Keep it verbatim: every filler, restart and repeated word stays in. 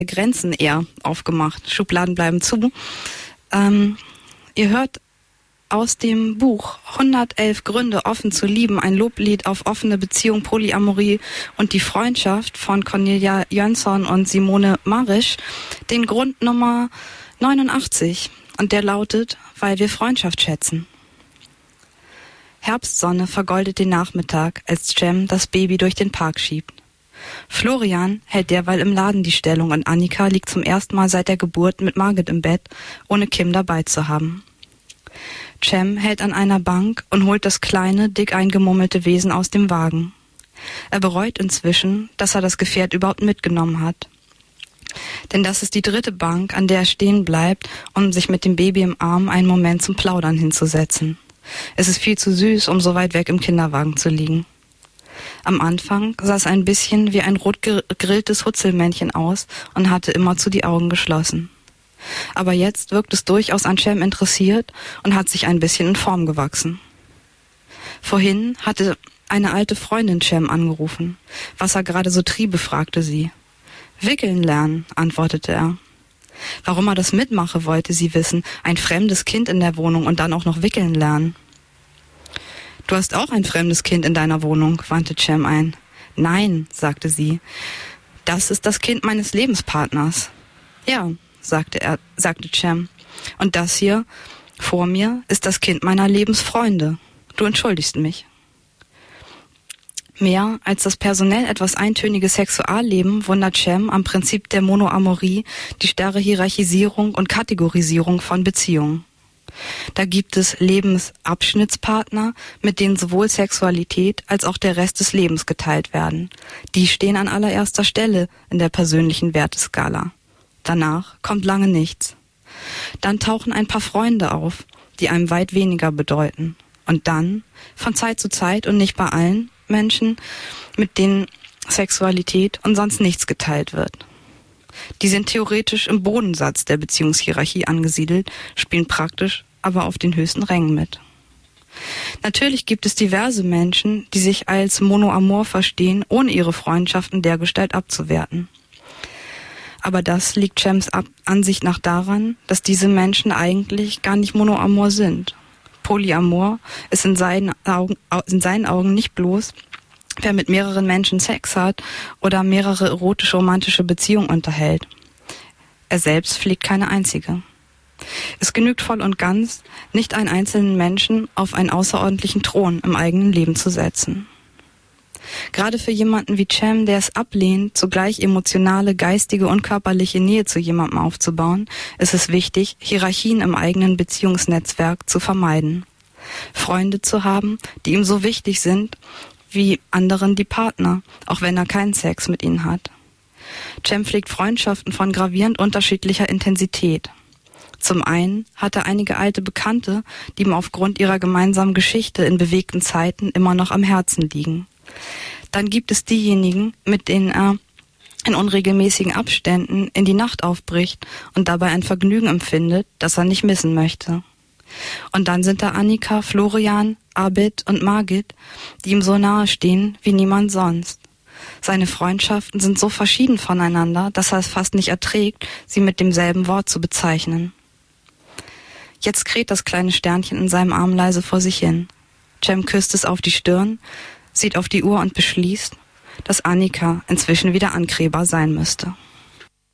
Grenzen eher aufgemacht. Schubladen bleiben zu. Ähm, ihr hört aus dem Buch hundertelf Gründe, offen zu lieben, ein Loblied auf offene Beziehung, Polyamorie und die Freundschaft von Cornelia Jönsson und Simone Marisch, den Grund Nummer neunundachtzig. Und der lautet, weil wir Freundschaft schätzen. Herbstsonne vergoldet den Nachmittag, als Cem das Baby durch den Park schiebt. Florian hält derweil im Laden die Stellung und Annika liegt zum ersten Mal seit der Geburt mit Margit im Bett, ohne Kim dabei zu haben. Cem hält an einer Bank und holt das kleine, dick eingemummelte Wesen aus dem Wagen. Er bereut inzwischen, dass er das Gefährt überhaupt mitgenommen hat. Denn das ist die dritte Bank, an der er stehen bleibt, um sich mit dem Baby im Arm einen Moment zum Plaudern hinzusetzen. Es ist viel zu süß, um so weit weg im Kinderwagen zu liegen. Am Anfang sah es ein bisschen wie ein rot gegrilltes Hutzelmännchen aus und hatte immerzu die Augen geschlossen. Aber jetzt wirkt es durchaus an Cem interessiert und hat sich ein bisschen in Form gewachsen. Vorhin hatte eine alte Freundin Cem angerufen. Was er gerade so triebe, fragte sie. Wickeln lernen, antwortete er. Warum er das mitmache, wollte sie wissen. Ein fremdes Kind in der Wohnung und dann auch noch wickeln lernen. Du hast auch ein fremdes Kind in deiner Wohnung, wandte Cem ein. Nein, sagte sie. Das ist das Kind meines Lebenspartners. Ja, sagte er, sagte Cem. Und das hier, vor mir, ist das Kind meiner Lebensfreunde. Du entschuldigst mich. Mehr als das personell etwas eintönige Sexualleben wundert Cem am Prinzip der Monoamorie die starre Hierarchisierung und Kategorisierung von Beziehungen. Da gibt es Lebensabschnittspartner, mit denen sowohl Sexualität als auch der Rest des Lebens geteilt werden. Die stehen an allererster Stelle in der persönlichen Werteskala. Danach kommt lange nichts. Dann tauchen ein paar Freunde auf, die einem weit weniger bedeuten. Und dann, von Zeit zu Zeit und nicht bei allen Menschen, mit denen Sexualität und sonst nichts geteilt wird. Die sind theoretisch im Bodensatz der Beziehungshierarchie angesiedelt, spielen praktisch aber auf den höchsten Rängen mit. Natürlich gibt es diverse Menschen, die sich als monoamor verstehen, ohne ihre Freundschaften dergestalt abzuwerten. Aber das liegt Cems Ansicht nach daran, dass diese Menschen eigentlich gar nicht monoamor sind. Polyamor ist in seinen Augen, in seinen Augen nicht bloß, wer mit mehreren Menschen Sex hat oder mehrere erotische, romantische Beziehungen unterhält. Er selbst pflegt keine einzige. Es genügt voll und ganz, nicht einen einzelnen Menschen auf einen außerordentlichen Thron im eigenen Leben zu setzen. Gerade für jemanden wie Cem, der es ablehnt, zugleich emotionale, geistige und körperliche Nähe zu jemandem aufzubauen, ist es wichtig, Hierarchien im eigenen Beziehungsnetzwerk zu vermeiden. Freunde zu haben, die ihm so wichtig sind, wie anderen die Partner, auch wenn er keinen Sex mit ihnen hat. Cem pflegt Freundschaften von gravierend unterschiedlicher Intensität. Zum einen hat er einige alte Bekannte, die ihm aufgrund ihrer gemeinsamen Geschichte in bewegten Zeiten immer noch am Herzen liegen. Dann gibt es diejenigen, mit denen er in unregelmäßigen Abständen in die Nacht aufbricht und dabei ein Vergnügen empfindet, das er nicht missen möchte. Und dann sind da Annika, Florian, Abid und Margit, die ihm so nahe stehen wie niemand sonst. Seine Freundschaften sind so verschieden voneinander, dass er es fast nicht erträgt, sie mit demselben Wort zu bezeichnen. Jetzt kräht das kleine Sternchen in seinem Arm leise vor sich hin. Cem küsst es auf die Stirn, sieht auf die Uhr und beschließt, dass Annika inzwischen wieder ankrähbar sein müsste.